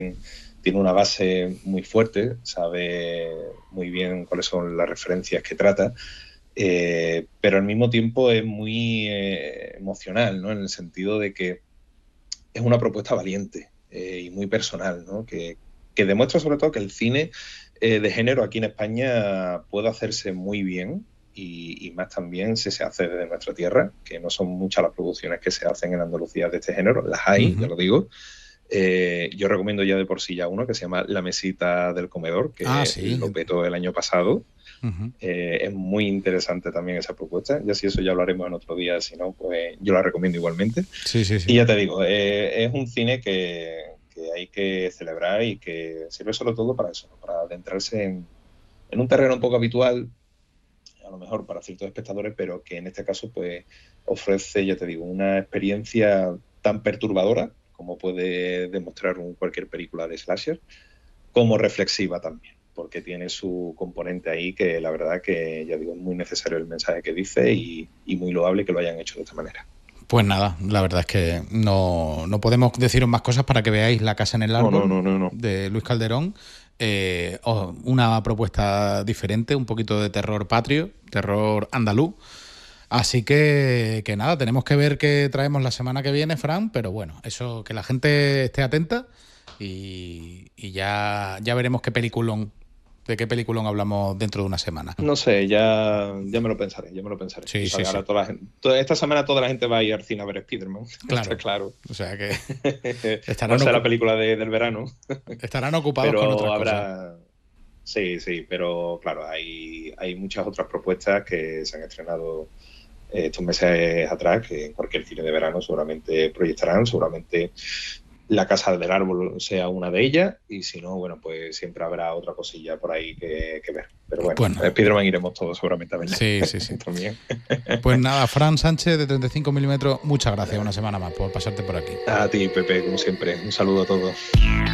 tiene una base muy fuerte, sabe muy bien cuáles son las referencias que trata, pero al mismo tiempo es muy emocional, ¿no? En el sentido de que es una propuesta valiente y muy personal, ¿no? Que demuestra sobre todo que el cine de género aquí en España puede hacerse muy bien y más también si se hace desde nuestra tierra, que no son muchas las producciones que se hacen en Andalucía de este género, las hay, ya lo digo. Yo recomiendo ya de por sí ya uno que se llama La mesita del comedor, que Sí. lo petó el año pasado. Uh-huh. Es muy interesante también esa propuesta. Ya si eso ya hablaremos en otro día, si no, pues yo la recomiendo igualmente. Sí. Y ya te digo, es un cine que hay que celebrar y que sirve sobre todo para eso, ¿no? Para adentrarse en un terreno un poco habitual, a lo mejor para ciertos espectadores, pero que en este caso pues ofrece, ya te digo, una experiencia tan perturbadora como puede demostrar cualquier película de slasher, como reflexiva también, porque tiene su componente ahí que la verdad que, ya digo, es muy necesario el mensaje que dice y muy loable que lo hayan hecho de esta manera. Pues nada, la verdad es que no podemos deciros más cosas para que veáis La casa en el árbol No. de Luis Calderón. Una propuesta diferente, un poquito de terror patrio, terror andaluz. Así que nada, tenemos que ver qué traemos la semana que viene, Fran, pero bueno, eso, que la gente esté atenta y ya veremos de qué peliculón hablamos dentro de una semana. No sé, ya me lo pensaré, Sí, O sea, sí, sí. ahora esta semana toda la gente va a ir al cine a ver Spider-Man, Claro. está claro. O sea que Va a ser la película del verano. Estarán ocupados con Pero otras cosas. Sí, pero claro, hay muchas otras propuestas que se han estrenado estos meses atrás, que en cualquier cine de verano seguramente proyectarán, seguramente La casa del árbol sea una de ellas, y si no, bueno, pues siempre habrá otra cosilla por ahí que ver. Pero bueno, Spider-Man iremos todos seguramente a verla. Sí. También. Pues nada, Fran Sánchez de 35 milímetros, muchas gracias una semana más por pasarte por aquí. A ti, Pepe, como siempre, un saludo a todos.